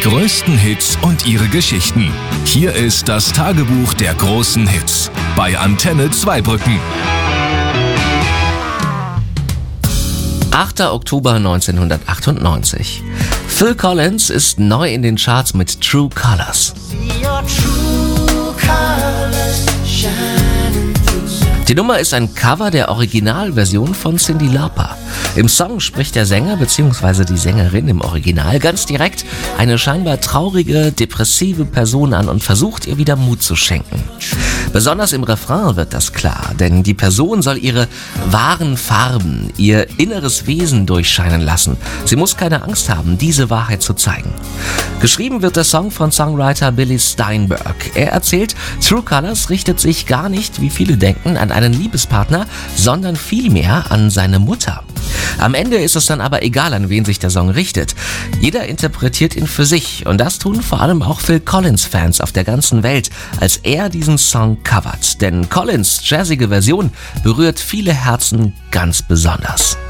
größten Hits und ihre Geschichten. Hier ist das Tagebuch der großen Hits bei Antenne Zweibrücken. 8. Oktober 1998. Phil Collins ist neu in den Charts mit True Colors. Die Nummer ist ein Cover der Originalversion von Cyndi Lauper. Im Song spricht der Sänger bzw. die Sängerin im Original ganz direkt eine scheinbar traurige, depressive Person an und versucht ihr wieder Mut zu schenken. Besonders im Refrain wird das klar, denn die Person soll ihre wahren Farben, ihr inneres Wesen durchscheinen lassen. Sie muss keine Angst haben, diese Wahrheit zu zeigen. Geschrieben wird der Song von Songwriter Billy Steinberg. Er erzählt, True Colors richtet sich gar nicht, wie viele denken, an einen Liebespartner, sondern vielmehr an seine Mutter. Am Ende ist es dann aber egal, an wen sich der Song richtet. Jeder interpretiert ihn für sich und das tun vor allem auch Phil Collins-Fans auf der ganzen Welt, als er diesen Song covert. Denn Collins' jazzige Version berührt viele Herzen ganz besonders.